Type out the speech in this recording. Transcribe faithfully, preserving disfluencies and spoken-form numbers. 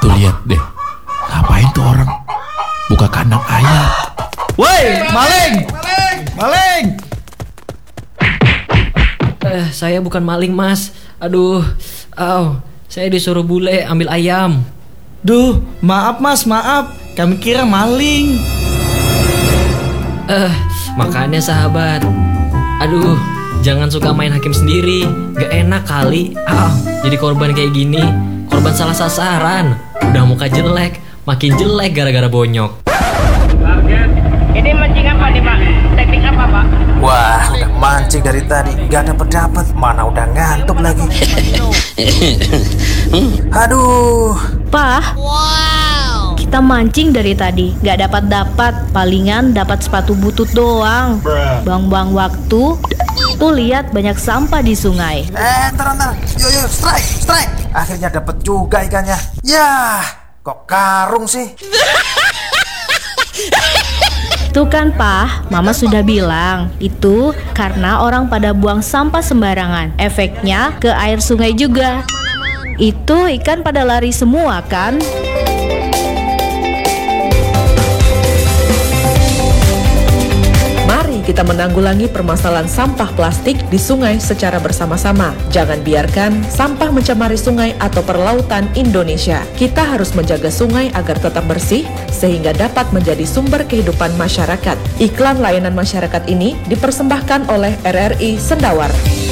Tuh lihat deh, ngapain tuh orang buka kandang ayam? Woi, maling! Maling! Maling! Eh, saya bukan maling, Mas. Aduh, aw, saya disuruh bule ambil ayam. Duh, maaf mas, maaf. Kami kira maling. Eh, makanya sahabat. Aduh, jangan suka main hakim sendiri. Gak enak kali. Aw, jadi korban kayak gini. Korban salah sasaran. Udah muka jelek, makin jelek gara-gara bonyok. Ini mancing apa nih Pak? Teknik apa Pak? Wah, udah mancing dari tadi, gak dapet-dapet, mana udah ngantuk lagi. Aduh. Pak, wow. Kita mancing dari tadi, gak dapat-dapat, palingan dapat sepatu butut doang. Buang-buang waktu. Tuh lihat banyak sampah di sungai. Eh, ntar, ntar, yo yo, strike, strike. Akhirnya dapet juga ikannya. Yah, kok karung sih? Tuh kan Pak, Mama sudah bilang, itu karena orang pada buang sampah sembarangan. Efeknya ke air sungai juga. Itu ikan pada lari semua kan? Mari kita menanggulangi permasalahan sampah plastik di sungai secara bersama-sama. Jangan biarkan sampah mencemari sungai atau perlautan Indonesia. Kita harus menjaga sungai agar tetap bersih sehingga dapat menjadi sumber kehidupan masyarakat. Iklan layanan masyarakat ini dipersembahkan oleh R R I Sendawar.